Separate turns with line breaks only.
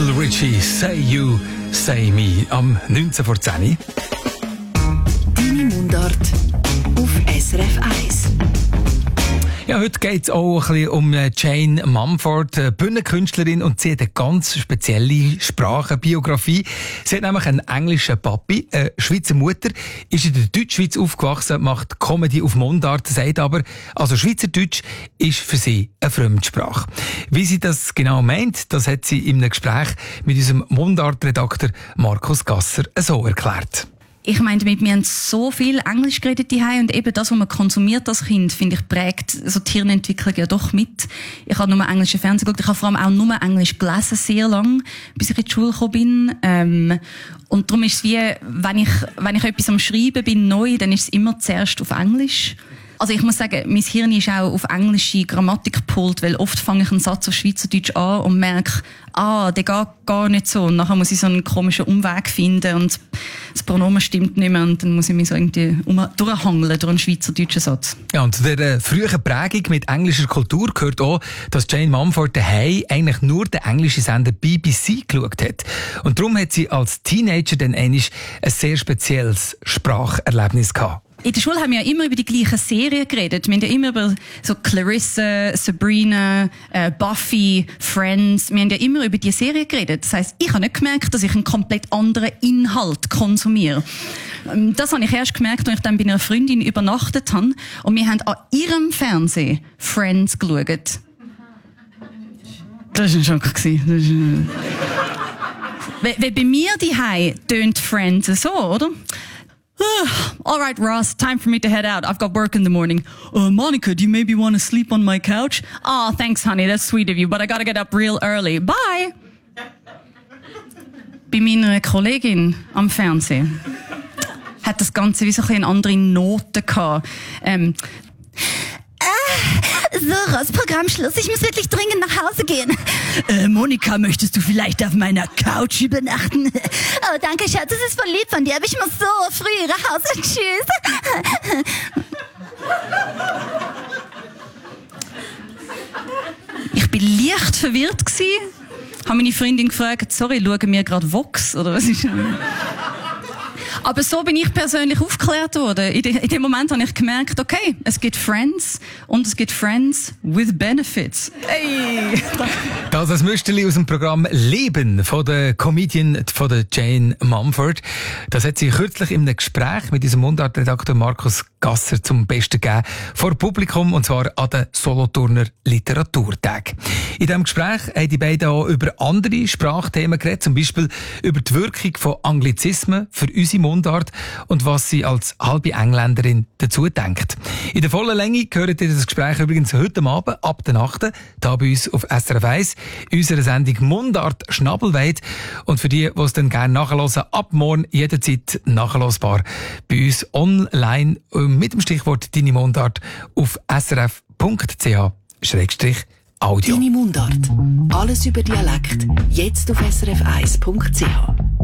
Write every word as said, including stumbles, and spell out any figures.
Lionel Richie, Say You, Say Me, am neunzehn vor zehn.
Deine Mundart auf S R F eins.
Ja, heute geht es auch ein bisschen um Jane Mumford, Bühnenkünstlerin, und sie hat eine ganz spezielle Sprachenbiografie. Sie hat nämlich einen englischen Papi, eine Schweizer Mutter, ist in der Deutschschweiz aufgewachsen, macht Comedy auf Mundart, sagt aber, also Schweizerdeutsch ist für sie eine Fremdsprache. Wie sie das genau meint, das hat sie in einem Gespräch mit unserem Mundart-Redakteur Markus Gasser so erklärt.
Ich meine, mit mir haben so viel Englisch geredet daheim, und eben das, was man konsumiert als Kind, finde ich, prägt so die Hirnentwicklung ja doch mit. Ich habe nur englischen Fernsehen geguckt, ich habe vor allem auch nur Englisch gelesen, sehr lang, bis ich in die Schule gekommen bin. Ähm, und darum ist es wie, wenn ich, wenn ich etwas am Schreiben bin, neu, dann ist es immer zuerst auf Englisch. Also ich muss sagen, mein Hirn ist auch auf englische Grammatik gepolt, weil oft fange ich einen Satz auf Schweizerdeutsch an und merke, ah, der geht gar nicht so. Und nachher muss ich so einen komischen Umweg finden und das Pronomen stimmt nicht mehr, und dann muss ich mich so irgendwie um, durchhangeln durch einen schweizerdeutschen Satz.
Ja, und zu der frühen Prägung mit englischer Kultur gehört auch, dass Jane Mumford daheim eigentlich nur den englischen Sender B B C geschaut hat. Und darum hat sie als Teenager dann einmal ein sehr spezielles Spracherlebnis gehabt.
In der Schule haben wir ja immer über die gleichen Serien geredet. Wir haben ja immer über so Clarissa, Sabrina, äh, Buffy, Friends. Wir haben ja immer über diese Serien geredet. Das heisst, ich habe nicht gemerkt, dass ich einen komplett anderen Inhalt konsumiere. Das habe ich erst gemerkt, als ich dann bei einer Freundin übernachtet habe. Und wir haben an ihrem Fernsehen Friends geschaut. Das war ein Schock. Weil bei mir daheim tönt Friends so, oder? All right, Ross, time for me to head out. I've got work in the morning. Uh, Monica, do you maybe want to sleep on my couch? Oh, thanks, honey. That's sweet of you, but I gotta get up real early. Bye! Bei meiner Kollegin am Fernsehen hat das Ganze wie so ein bisschen andere Noten gehabt. Ähm,
So, Ross, Programmschluss. Ich muss wirklich dringend nach Hause gehen.
äh, Monika, möchtest du vielleicht auf meiner Couch übernachten?
Oh, danke, Schatz. Das ist voll lieb von dir, aber ich muss so früh nach Hause. Tschüss.
Ich bin leicht verwirrt gsi. Habe meine Freundin gefragt, sorry, schauen wir gerade Vox? Oder was ist? Aber so bin ich persönlich aufgeklärt worden. In, de, in dem Moment habe ich gemerkt, okay, es gibt Friends und es gibt Friends with Benefits. Hey!
Das ist ein Müsterli aus dem Programm Leben von der Comedian von der Jane Mumford. Das hat sie kürzlich in einem Gespräch mit unserem Mundartredakteur Markus Gasser zum Besten gegeben vor Publikum, und zwar an den Solothurner Literaturtag. In diesem Gespräch haben die beiden auch über andere Sprachthemen geredet, zum Beispiel über die Wirkung von Anglizismen für unsere Mundart und was sie als halbe Engländerin dazu denkt. In der vollen Länge hört ihr das Gespräch übrigens heute Abend ab der Nacht hier bei uns auf S R F eins, in unserer Sendung Mundart Schnabelweid. Und für die, die es dann gerne nachhören, ab morgen jederzeit nachhörbar bei uns online mit dem Stichwort Deine Mundart auf s r f punkt c h schrägstrich audio.
Deine Mundart. Alles über Dialekt. Jetzt auf s r f eins punkt c h.